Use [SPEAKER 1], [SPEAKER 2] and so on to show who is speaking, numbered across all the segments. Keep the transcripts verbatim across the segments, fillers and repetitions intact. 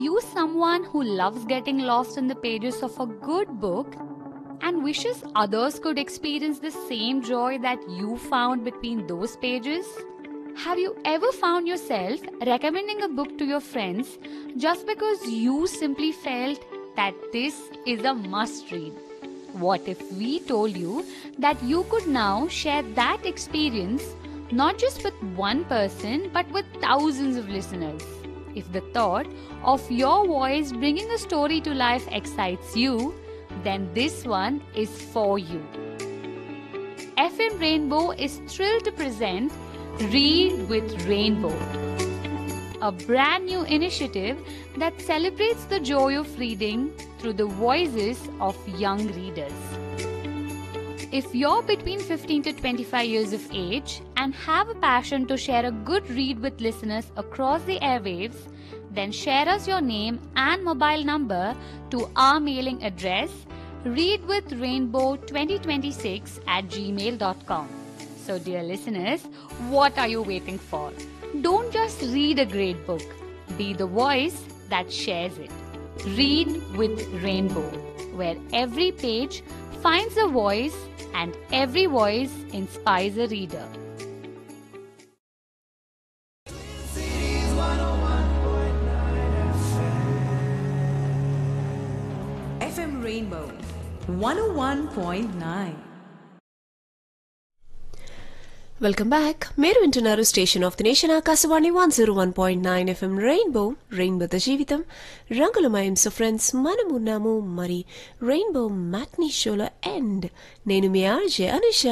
[SPEAKER 1] You, someone who loves getting lost in the pages of a good book and wishes others could experience the same joy that you found between those pages? Have you ever found yourself recommending a book to your friends just because you simply felt that this is a must read? What if we told you that you could now share that experience not just with one person but with thousands of listeners? If the thought of your voice bringing a story to life excites you, then this one is for you. F M Rainbow is thrilled to present Read with Rainbow, a brand new initiative that celebrates the joy of reading through the voices of young readers. If you're between fifteen to twenty-five years of age and have a passion to share a good read with listeners across the airwaves, then share us your name and mobile number to our mailing address readwithrainbow twenty twenty-six at gmail dot com. So dear listeners, what are you waiting for? Don't just read a great book. Be the voice that shares it. Read with Rainbow, where every page finds a voice and every voice inspires a reader.
[SPEAKER 2] F M Rainbow one oh one point nine.
[SPEAKER 3] Welcome back. మీరు వింటున్నారు station of the nation Akashvani one zero one point nine FM rainbow రెయిన్బోతో జీవితం రంగులమయం. So friends, మనం ఉన్నాము మరి rainbow matinee షోలో and నేను మీ ఆర్జే అనుష.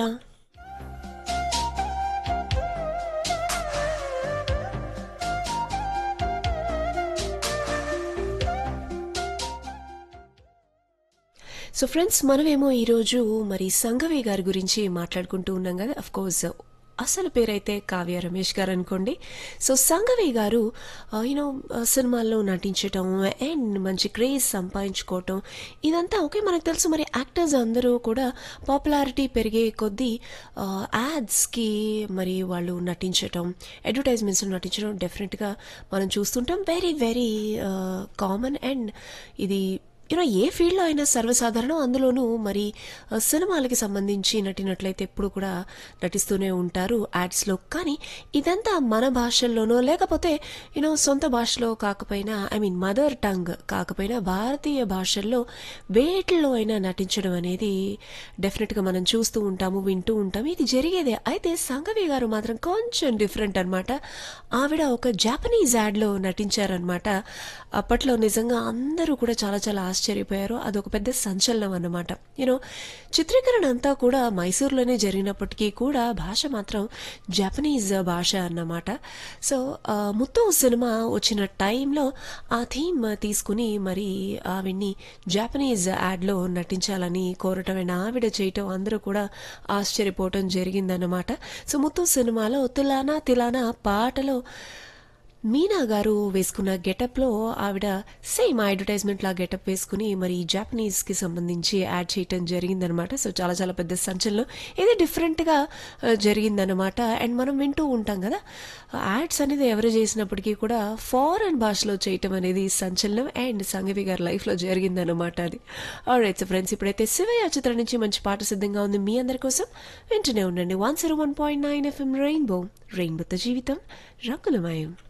[SPEAKER 3] సో ఫ్రెండ్స్, మనమేమో ఈరోజు మరి సంఘవి గారి గురించి మాట్లాడుకుంటూ ఉన్నాం కదా. అఫ్ కోర్స్ అసలు పేరైతే కావ్య రమేష్ గారు అనుకోండి. సో సంఘవి గారు యూనో సినిమాల్లో నటించటం అండ్ మంచి క్రేజ్ సంపాదించుకోవటం ఇదంతా ఓకే, మనకు తెలుసు. మరి యాక్టర్స్ అందరూ కూడా పాపులారిటీ పెరిగే కొద్దీ యాడ్స్కి మరి వాళ్ళు నటించటం, అడ్వర్టైజ్మెంట్స్ నటించడం డెఫినెట్గా మనం చూస్తుంటాం. Very very common. అండ్ ఇది యూనో ఏ ఫీల్డ్లో అయినా సర్వసాధారణం. అందులోనూ మరి సినిమాలకి సంబంధించి నటినట్లయితే ఎప్పుడు కూడా నటిస్తూనే ఉంటారు యాడ్స్లో. కానీ ఇదంతా మన భాషల్లోనో లేకపోతే యూనో సొంత భాషలో కాకపోయినా, ఐ మీన్ మదర్ టంగ్ కాకపోయినా భారతీయ భాషల్లో వేటిల్లో అయినా నటించడం అనేది డెఫినెట్గా మనం చూస్తూ ఉంటాము, వింటూ ఉంటాము. ఇది జరిగేదే. అయితే సంఘవి గారు మాత్రం కొంచెం డిఫరెంట్ అనమాట. ఆవిడ ఒక జాపనీస్ యాడ్లో నటించారనమాట. అప్పట్లో నిజంగా అందరూ కూడా చాలా చాలా ఆశ్చర్యపోయారు. అదొక పెద్ద సంచలనం అన్నమాట. యూనో చిత్రీకరణ అంతా కూడా మైసూర్లోనే జరిగినప్పటికీ కూడా భాష మాత్రం జపనీస్ భాష అన్నమాట. సో ముత్తు సినిమా వచ్చిన టైంలో ఆ థీమ్ తీసుకుని మరి ఆవిడ్ని జాపనీస్ యాడ్లో నటించాలని కోరటం అండ్ ఆవిడ చేయటం అందరూ కూడా ఆశ్చర్యపోవటం జరిగిందన్నమాట. సో ముత్తు సినిమాలో తిలానా తిలానా పాటలో మీనా గారు వేసుకున్న గెటప్లో ఆవిడ సేమ్ అడ్వర్టైజ్మెంట్ లా గెటప్ వేసుకుని మరి జాపనీస్కి సంబంధించి యాడ్ చేయటం జరిగిందనమాట. సో చాలా చాలా పెద్ద సంచలనం. ఇది డిఫరెంట్గా జరిగిందనమాట. అండ్ మనం వింటూ ఉంటాం కదా, యాడ్స్ అనేది ఎవరు చేసినప్పటికీ కూడా ఫారెన్ భాషలో చేయటం అనేది సంచలనం. అండ్ సంఘవి గారి లైఫ్లో జరిగిందనమాట అది. ఆల్రైట్. సో ఫ్రెండ్స్, ఇప్పుడైతే శివయ్య చిత్రం నుంచి మంచి పాట సిద్ధంగా ఉంది మీ అందరి కోసం. వింటూనే ఉండండి one zero one point nine FM rainbow రెయిన్బోతో జీవితం రంగులమయం.